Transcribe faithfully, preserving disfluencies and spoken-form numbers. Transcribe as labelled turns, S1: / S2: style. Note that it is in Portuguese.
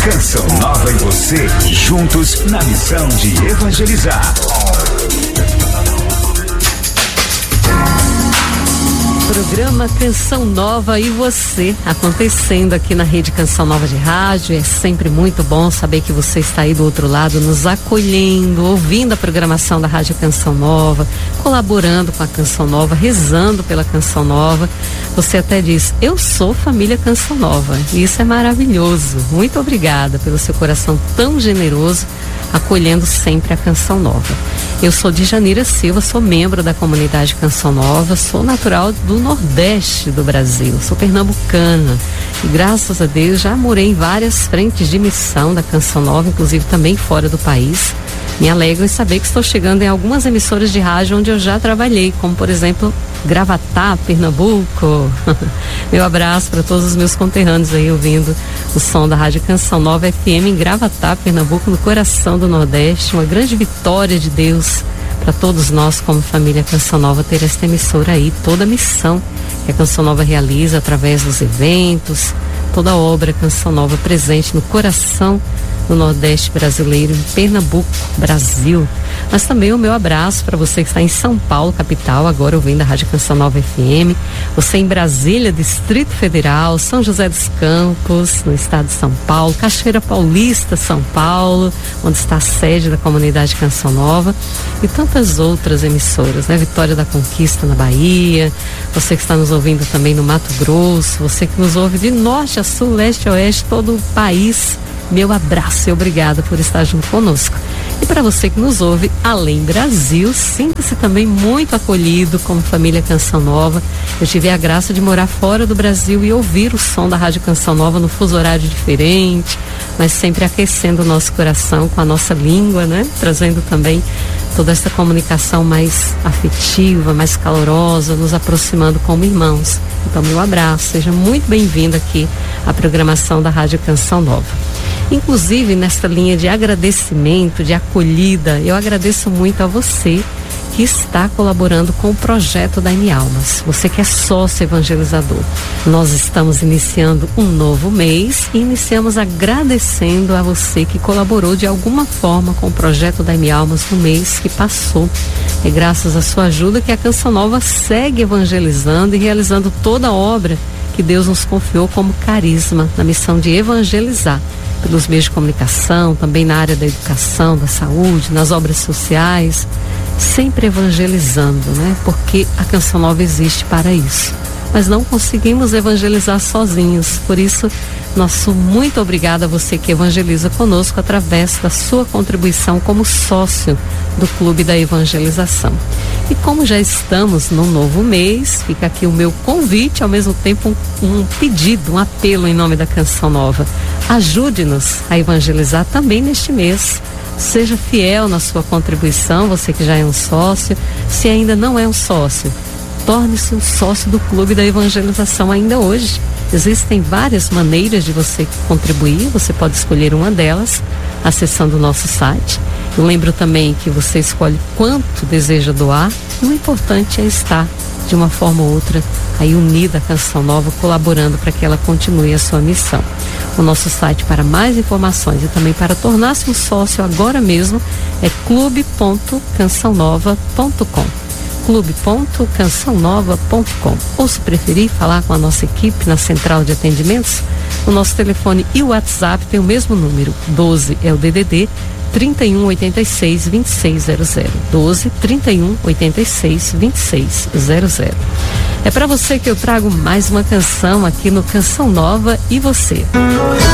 S1: Canção Nova e você, juntos na missão de evangelizar.
S2: Programa Canção Nova e você, acontecendo aqui na Rede Canção Nova de Rádio. É sempre muito bom saber que você está aí do outro lado, nos acolhendo, ouvindo a programação da Rádio Canção Nova, colaborando com a Canção Nova, rezando pela Canção Nova. Você até diz, eu sou família Canção Nova, e isso é maravilhoso. Muito obrigada pelo seu coração tão generoso, acolhendo sempre a Canção Nova. Eu sou Djanira Silva, sou membro da comunidade Canção Nova, sou natural do Nordeste do Brasil, sou pernambucana e graças a Deus já morei em várias frentes de missão da Canção Nova, inclusive também fora do país. Me alegro em saber que estou chegando em algumas emissoras de rádio onde eu já trabalhei, como por exemplo Gravatá, Pernambuco. Meu abraço para todos os meus conterrâneos aí ouvindo o som da Rádio Canção Nova F M em Gravatá, Pernambuco, no coração do Nordeste. Uma grande vitória de Deus para todos nós como família Canção Nova ter esta emissora aí, toda a missão que a Canção Nova realiza através dos eventos, toda a obra Canção Nova presente no coração do Nordeste brasileiro, em Pernambuco, Brasil. Mas também o meu abraço para você que está em São Paulo, capital, agora ouvindo a Rádio Canção Nova F M. Você em Brasília, Distrito Federal, São José dos Campos, no estado de São Paulo, Cachoeira Paulista, São Paulo, onde está a sede da comunidade Canção Nova, e tantas outras emissoras, né? Vitória da Conquista na Bahia, você que está nos ouvindo também no Mato Grosso, você que nos ouve de norte a sul, leste a oeste, todo o país. Meu abraço e obrigada por estar junto conosco. E para você que nos ouve além Brasil, sinta-se também muito acolhido como família Canção Nova. Eu tive a graça de morar fora do Brasil e ouvir o som da Rádio Canção Nova no fuso horário diferente, mas sempre aquecendo o nosso coração com a nossa língua, né? Trazendo também toda essa comunicação mais afetiva, mais calorosa, nos aproximando como irmãos. Então, meu abraço, seja muito bem-vindo aqui à programação da Rádio Canção Nova. Inclusive, nesta linha de agradecimento, de acolhida, eu agradeço muito a você que está colaborando com o projeto da M Almas, você que é sócio evangelizador. Nós estamos iniciando um novo mês e iniciamos agradecendo a você que colaborou de alguma forma com o projeto da M Almas no mês que passou. É graças à sua ajuda que a Canção Nova segue evangelizando e realizando toda a obra que Deus nos confiou como carisma na missão de evangelizar pelos meios de comunicação, também na área da educação, da saúde, nas obras sociais, sempre evangelizando, né? Porque a Canção Nova existe para isso. Mas não conseguimos evangelizar sozinhos, por isso nosso muito obrigado a você que evangeliza conosco através da sua contribuição como sócio do Clube da Evangelização. E como já estamos no novo mês, fica aqui o meu convite, ao mesmo tempo um, um pedido, um apelo em nome da Canção Nova. Ajude-nos a evangelizar também neste mês. Seja fiel na sua contribuição, você que já é um sócio. Se ainda não é um sócio, torne-se um sócio do Clube da Evangelização ainda hoje. Existem várias maneiras de você contribuir, você pode escolher uma delas acessando o nosso site. Eu lembro também que você escolhe quanto deseja doar e o importante é estar de uma forma ou outra aí unida à Canção Nova, colaborando para que ela continue a sua missão. O nosso site para mais informações e também para tornar-se um sócio agora mesmo é clube ponto canção nova ponto com. clube ponto canção nova ponto com. Ou se preferir falar com a nossa equipe na central de atendimentos, o nosso telefone e o WhatsApp tem o mesmo número, doze é o D D D trinta e um oitenta e seis vinte e seis zero zero, doze trinta e um oitenta e seis vinte e seis zero zero. É para você que eu trago mais uma canção aqui no Canção Nova e você.